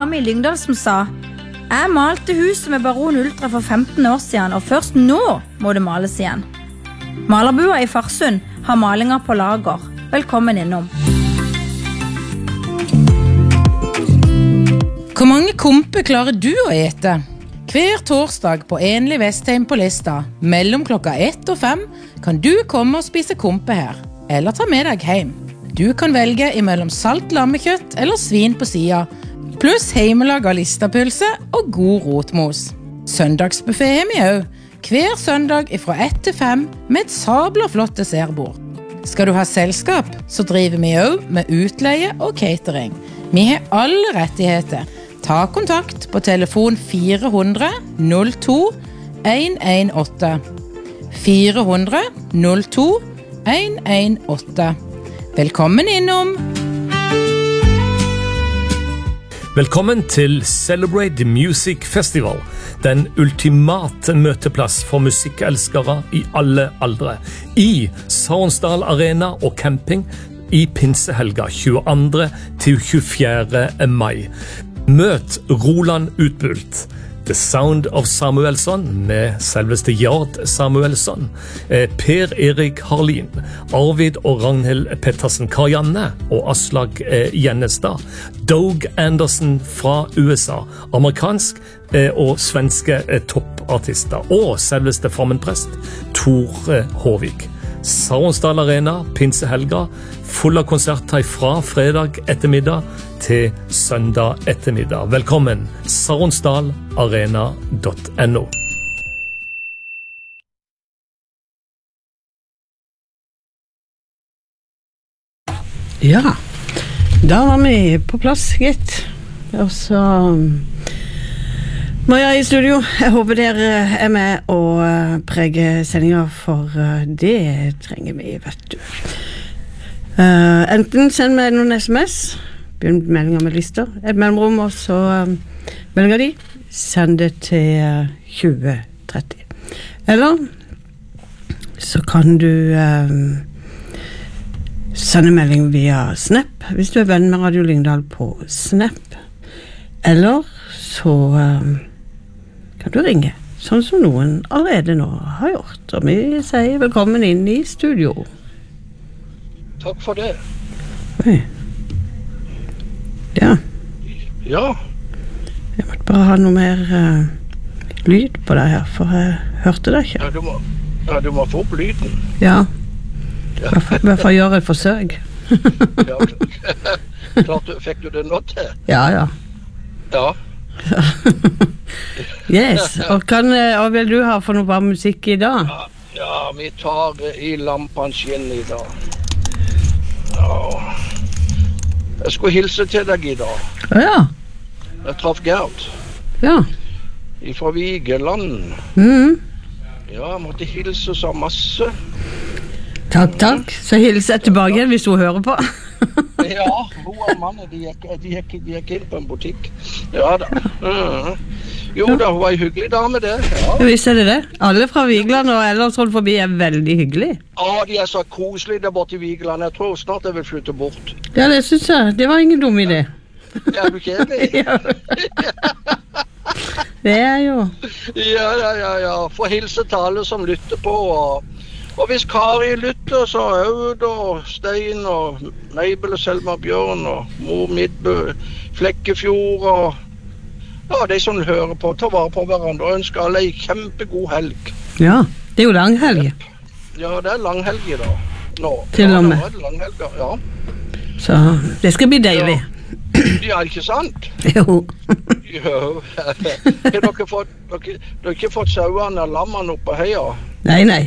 dame I Lyngdal som sa: «Jeg malte huset med Baron Ultra for 15 år siden, og først nå må det males igjen.» Malerbua I Farsund har malinger på lager. Velkommen innom. Hvor mange kompe klarer du å ete? Hver torsdag på Enlig Vestheim på Lista, mellom klokka 1 og 5, kan du komme og spise kompe her, eller ta med deg hjem. Du kan velge imellom salt lammekjøtt eller svin på sida, pluss heimelaga listapølse og god rotmos. Søndagsbuffet har vi også, hver søndag fra 1 til 5 med et sabla flott dessertbord. Skal du ha selskap, så driver vi også med utleie og catering. Vi har alle rettigheter. Ta kontakt på telefon 400 02 118. 400 02 118. Velkommen innom! Velkommen til Celebrate Music Festival, den ultimate møteplass for musikkelskere I alle aldre. I Saronsdal Arena og camping I pinsehelga 22. til 24. mai. Møt Roland Utbult, The Sound of Samuelsson med selveste Jard Samuelsson, Per Erik Harlin, Arvid og Ragnhild Pettersen Karianne og Aslag Gjennestad, Doug Anderson fra USA, amerikansk og svenske toppartister, og selveste formenprest Tor Håvik. Saronsdal Arena, pinsehelga, full av konserter fra fredag ettermiddag til søndag ettermiddag. Velkommen, saronsdalarena.no. Ja, da var vi på plass, gitt. Og så Maja I studio. Jeg håper dere med og preger sendinger, for det trenger vi, vet du. Enten send meg noen SMS, begynn meldinger med lister, et mellomrom, og så meldinger de, send det til 2030. Eller så kan du sende melding via Snap, hvis du venn med Radio Lyngdal på Snap. Eller så kan du ringe, sånn som noen allerede nå har gjort. Og vi sier velkommen inn I studio. Takk for det. Oi. Ja. Ja. Jeg måtte bare ha noe mer lyd på deg her, for jeg hørte deg ikke. Ja, du må få opp lyden. Ja. I hvert fall gjøre et forsøk. Ja, klart, fikk du det nå til? Ja, ja. Ja. Yes, og hva vil du ha for noe bra musikk I dag? Ja, vi tar I lampens skinn I dag. Ja. Jeg skulle hilse til deg I dag. Ja. Jeg traff Gerd. Ja. Fra Vigeland. Ja, jeg måtte hilse så masse. Takk, takk. Så hilser jeg tilbake igjen hvis hun hører på. Ja, hun og mannen, de gikk inn på en butikk. Ja da. Jo da, hun var en hyggelig dame det. Ja. Visst det det? Alle fra Vigeland og ellers rundt forbi veldig hyggelig. Ja, de så koselige der borte I Vigeland. Jeg tror snart jeg vil flytte bort. Ja, det synes jeg. Det var ingen dum idé. Ja, du kjedelig? Ja. Det jo. Ja. For hilse til alle som lytter på, og hvis Kari lytter, så Aud og Stein og Mabel og Selma Bjørn og Mor Midbø, Flekkefjord og ja, de som hører på, ta vare på hverandre og ønsker alle en kjempegod helg. Ja, det jo langhelg. Ja, det langhelg I dag. Nå. Til og med. Ja, det langhelg, ja. Så det skal bli deilig. Ja, ikke sant? Jo. Jo. Har dere ikke fått sauene og lammene opp på heia? Nei.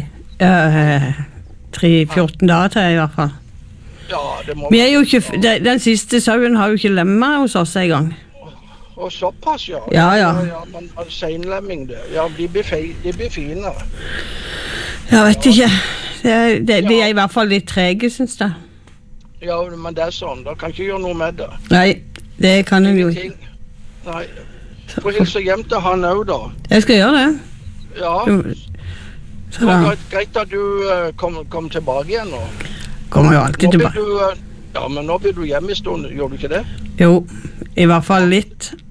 3-14 dager til I hvert fall. Ja, det må... Vi jo ikke, den siste sauen har jo ikke lemmer hos oss en gang. Og såpass, ja. Ja, men senlemming det. Ja, de blir fine. Jeg vet ikke. De I hvert fall litt trege, synes jeg. Ja, men det sånn. Da kan ikke gjøre noe med det. Nei, det kan jeg jo ikke. Nei. Få hilse hjem til han også, da. Jeg skal gjøre det. Ja. Så det var greit at du kom tilbake igjen nå. Kommer jo alltid tilbake. Ja, men nå blir du hjemme I stund, gjør du ikke det? Jo, I hvert fall litt.